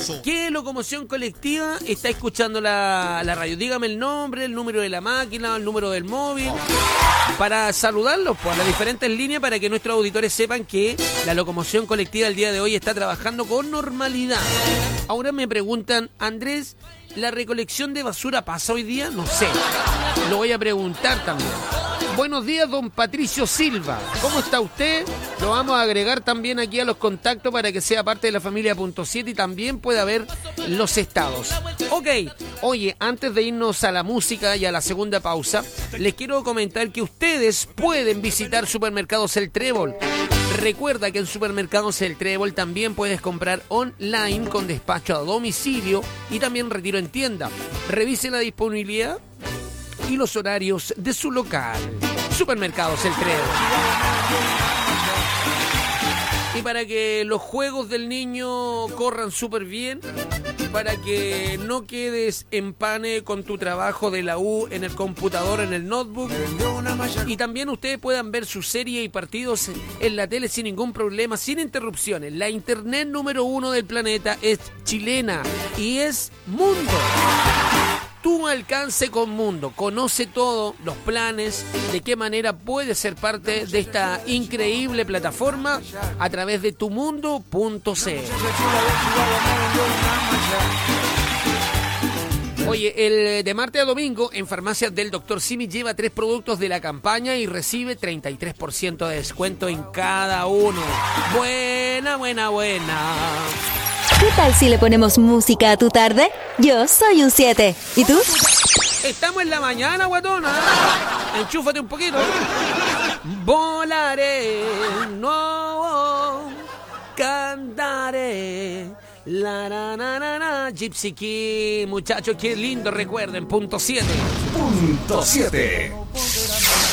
¿Qué locomoción colectiva está escuchando la radio? Dígame el nombre, el número de la máquina, el número del móvil, para saludarlos por las diferentes líneas, para que nuestros auditores sepan que la locomoción colectiva el día de hoy está trabajando con normalidad. Ahora me preguntan, Andrés, ¿la recolección de basura pasa hoy día? No sé, lo voy a preguntar también. Buenos días, don Patricio Silva. ¿Cómo está usted? Lo vamos a agregar también aquí a los contactos para que sea parte de la familia .7 y también pueda ver los estados. Ok, oye, antes de irnos a la música y a la segunda pausa, les quiero comentar que ustedes pueden visitar Supermercados El Trébol. Recuerda que en Supermercados El Trébol también puedes comprar online con despacho a domicilio y también retiro en tienda. Revise la disponibilidad y los horarios de su local. Supermercados El Trébol. Y para que los juegos del niño corran súper bien, para que no quedes en pane con tu trabajo de la U en el computador, en el notebook, y también ustedes puedan ver su serie y partidos en la tele sin ningún problema, sin interrupciones. La internet número 1 del planeta es chilena y es Mundo. Tu alcance con Mundo. Conoce todos los planes, de qué manera puedes ser parte de esta increíble plataforma a través de tumundo.cl. Oye, el de martes a domingo en farmacias del Dr. Simi lleva 3 productos de la campaña y recibe 33% de descuento en cada uno. Buena, buena, buena. ¿Qué tal si le ponemos música a tu tarde? Yo soy un 7. ¿Y tú? Estamos en la mañana, guatona. Enchúfate un poquito. Volaré, no cantaré. La na na na na. Gypsy King, muchachos, qué lindo recuerden. .7. .7.